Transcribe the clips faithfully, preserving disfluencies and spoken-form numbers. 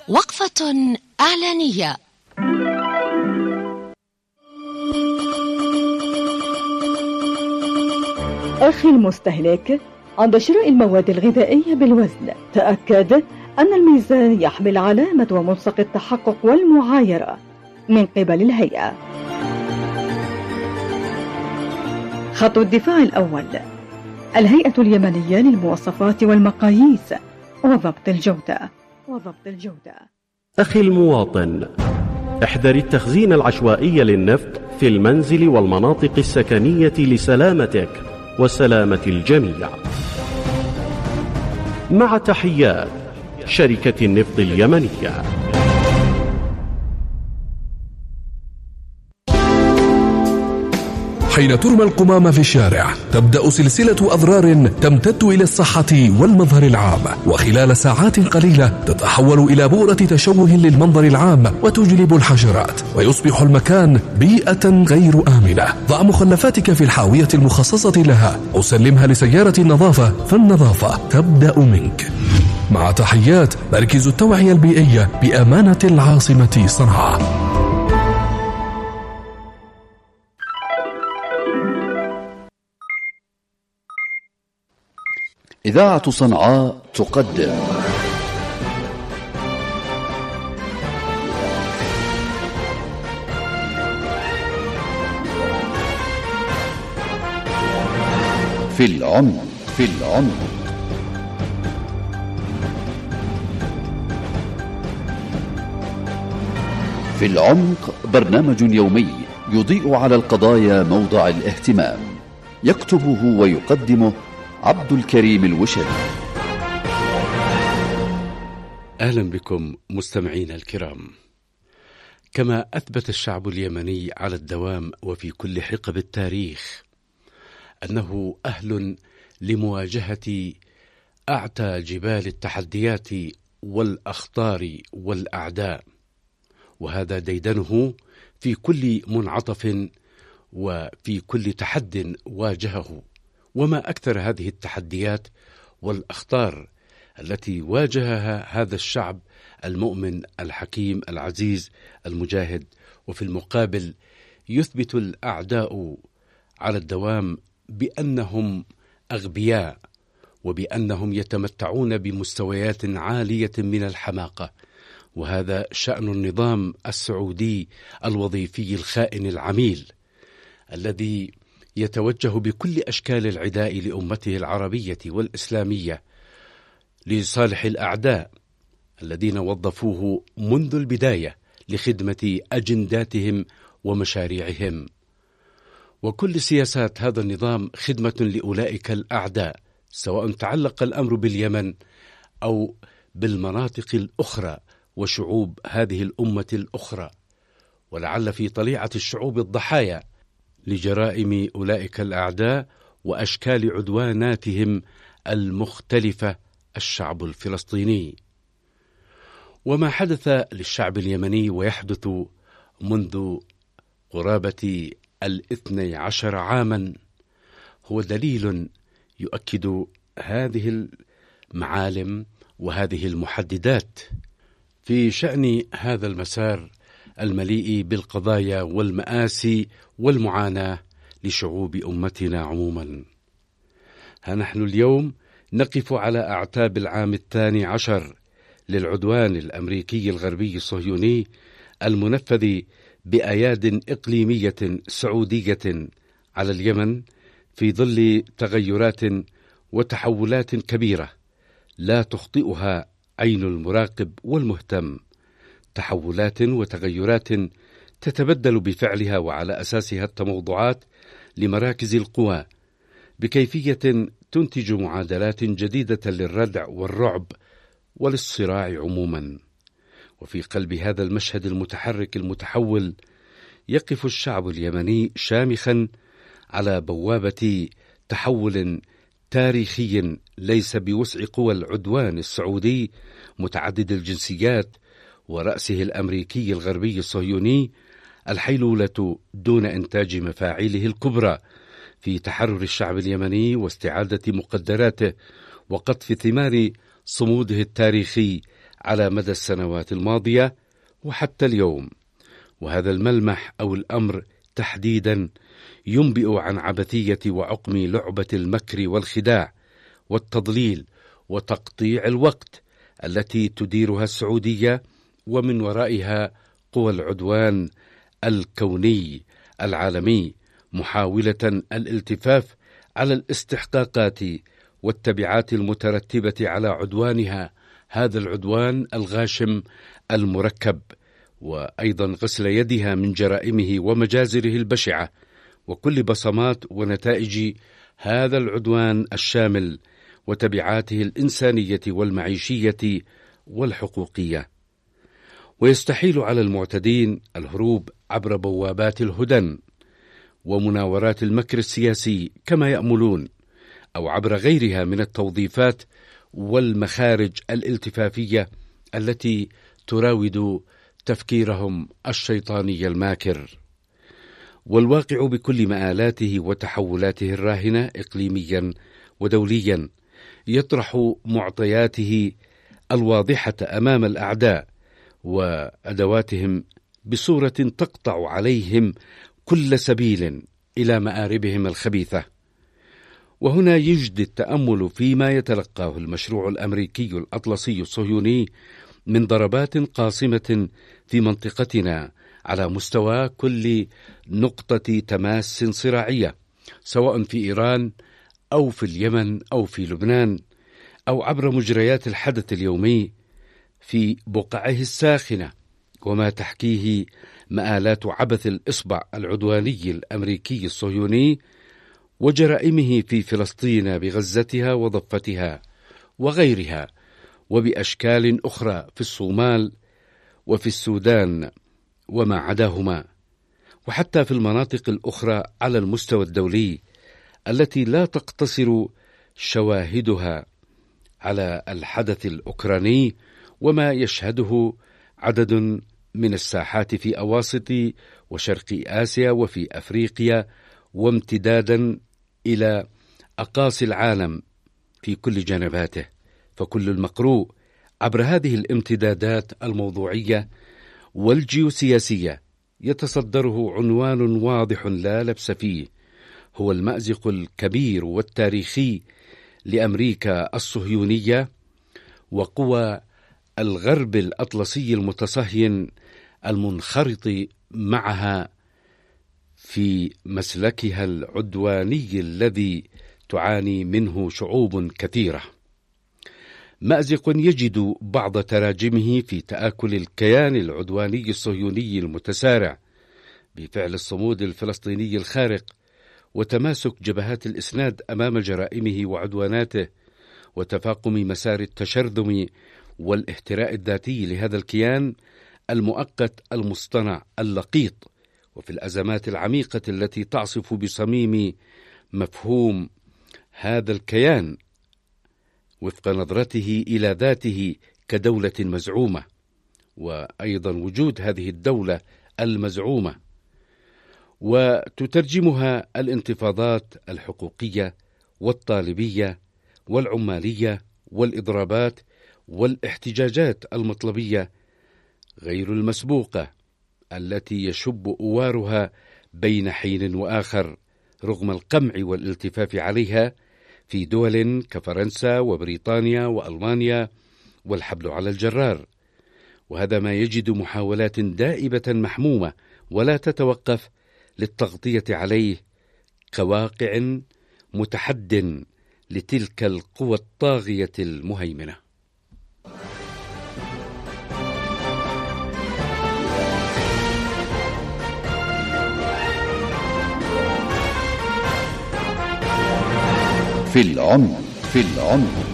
وقفة إعلانية. أخي المستهلك، عند شراء المواد الغذائية بالوزن تأكد أن الميزان يحمل علامة وملصق التحقق والمعايرة من قبل الهيئة. خط الدفاع الأول: الهيئة اليمنية للمواصفات والمقاييس وضبط الجودة وضبط الجودة. أخي المواطن، احذر التخزين العشوائي للنفط في المنزل والمناطق السكنية لسلامتك وسلامة الجميع. مع تحيات شركة النفط اليمنية. حين ترمى القمامة في الشارع تبدأ سلسلة أضرار تمتد إلى الصحة والمظهر العام، وخلال ساعات قليلة تتحول إلى بؤرة تشوه للمنظر العام وتجلب الحشرات، ويصبح المكان بيئة غير آمنة. ضع مخلفاتك في الحاوية المخصصة لها أو سلمها لسيارة النظافة، فالنظافة تبدأ منك. مع تحيات مركز التوعية البيئية بأمانة العاصمة صنعاء. إذاعة صنعاء تقدم في العمق في العمق في العمق برنامج يومي يضيء على القضايا موضع الاهتمام، يكتبه ويقدمه عبد الكريم الوشري. أهلا بكم مستمعينا الكرام. كما أثبت الشعب اليمني على الدوام وفي كل حقب التاريخ أنه أهل لمواجهة أعتى جبال التحديات والأخطار والأعداء، وهذا ديدنه في كل منعطف وفي كل تحد واجهه. وما أكثر هذه التحديات والأخطار التي واجهها هذا الشعب المؤمن الحكيم العزيز المجاهد. وفي المقابل يثبت الأعداء على الدوام بأنهم أغبياء، وبأنهم يتمتعون بمستويات عالية من الحماقة. وهذا شأن النظام السعودي الوظيفي الخائن العميل الذي يتوجه بكل أشكال العداء لأمته العربية والإسلامية لصالح الأعداء الذين وظفوه منذ البداية لخدمة أجنداتهم ومشاريعهم. وكل سياسات هذا النظام خدمة لأولئك الأعداء، سواء تعلق الأمر باليمن أو بالمناطق الأخرى وشعوب هذه الأمة الأخرى. ولعل في طليعة الشعوب الضحايا لجرائم أولئك الأعداء وأشكال عدواناتهم المختلفة الشعب الفلسطيني. وما حدث للشعب اليمني ويحدث منذ قرابة الاثني عشر عاما هو دليل يؤكد هذه المعالم وهذه المحددات في شأن هذا المسار المليء بالقضايا والمآسي والمعاناة لشعوب أمتنا عموما. ها نحن اليوم نقف على أعتاب العام الثاني عشر للعدوان الأمريكي الغربي الصهيوني المنفذ بأياد إقليمية سعودية على اليمن، في ظل تغيرات وتحولات كبيرة لا تخطئها عين المراقب والمهتم. تحولات وتغيرات تتبدل بفعلها وعلى أساسها التموضعات لمراكز القوى بكيفية تنتج معادلات جديدة للردع والرعب وللصراع عموما. وفي قلب هذا المشهد المتحرك المتحول يقف الشعب اليمني شامخا على بوابة تحول تاريخي ليس بوسع قوى العدوان السعودي متعدد الجنسيات ورأسه الأمريكي الغربي الصهيوني الحيلولة دون إنتاج مفاعيله الكبرى في تحرر الشعب اليمني واستعادة مقدراته وقطف ثمار صموده التاريخي على مدى السنوات الماضية وحتى اليوم، وهذا الملمح أو الأمر تحديدا ينبئ عن عبثية وعقم لعبة المكر والخداع والتضليل وتقطيع الوقت التي تديرها السعودية ومن ورائها قوى العدوان الكوني العالمي، محاولة الالتفاف على الاستحقاقات والتبعات المترتبة على عدوانها، هذا العدوان الغاشم المركب، وأيضا غسل يدها من جرائمه ومجازره البشعة وكل بصمات ونتائج هذا العدوان الشامل وتبعاته الإنسانية والمعيشية والحقوقية. ويستحيل على المعتدين الهروب عبر بوابات الهدن ومناورات المكر السياسي كما يأملون، أو عبر غيرها من التوظيفات والمخارج الالتفافية التي تراود تفكيرهم الشيطاني الماكر. والواقع بكل مآلاته وتحولاته الراهنة إقليميا ودوليا يطرح معطياته الواضحة أمام الأعداء وأدواتهم بصورة تقطع عليهم كل سبيل إلى مآربهم الخبيثة. وهنا يجد التأمل فيما يتلقاه المشروع الأمريكي الأطلسي الصهيوني من ضربات قاصمة في منطقتنا على مستوى كل نقطة تماس صراعية، سواء في إيران أو في اليمن أو في لبنان، أو عبر مجريات الحدث اليومي في بقعه الساخنة، وما تحكيه مآلات عبث الإصبع العدواني الأمريكي الصهيوني وجرائمه في فلسطين بغزتها وضفتها وغيرها، وبأشكال أخرى في الصومال وفي السودان وما عداهما، وحتى في المناطق الأخرى على المستوى الدولي التي لا تقتصر شواهدها على الحدث الأوكراني وما يشهده عدد من الساحات في أواسط وشرق آسيا وفي أفريقيا، وامتدادا إلى أقاصي العالم في كل جنباته. فكل المقروء عبر هذه الامتدادات الموضوعية والجيوسياسية يتصدره عنوان واضح لا لبس فيه، هو المأزق الكبير والتاريخي لأمريكا الصهيونية وقوى الغرب الأطلسي المتصهين المنخرط معها في مسلكها العدواني الذي تعاني منه شعوب كثيرة. مأزق يجد بعض تراجمه في تآكل الكيان العدواني الصهيوني المتسارع بفعل الصمود الفلسطيني الخارق وتماسك جبهات الإسناد أمام جرائمه وعدواناته وتفاقم مسار التشرذم والاهتراء الذاتي لهذا الكيان المؤقت المصطنع اللقيط، وفي الأزمات العميقة التي تعصف بصميم مفهوم هذا الكيان وفق نظرته إلى ذاته كدولة مزعومة، وأيضا وجود هذه الدولة المزعومة وتترجمها الانتفاضات الحقوقية والطالبية والعمالية والإضرابات والاحتجاجات المطلبية غير المسبوقة التي يشب أوارها بين حين وآخر رغم القمع والالتفاف عليها في دول كفرنسا وبريطانيا وألمانيا والحبل على الجرار. وهذا ما يجد محاولات دائبة محمومة ولا تتوقف للتغطية عليه كواقع متحد لتلك القوى الطاغية المهيمنة. في العمق في العمق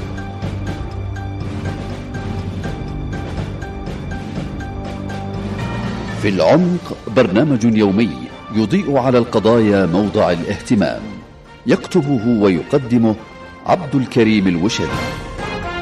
في العمق برنامج يومي يضيء على القضايا موضع الاهتمام، يكتبه ويقدمه عبد الكريم الوشري.